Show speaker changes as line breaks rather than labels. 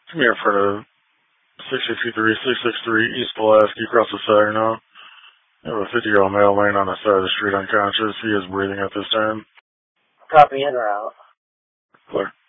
Come here for the 663 East Pulaski across the Saginaw. I have a 50-year-old male laying on the side of the street unconscious. He is breathing at this time.
Copy in or out.
Clear.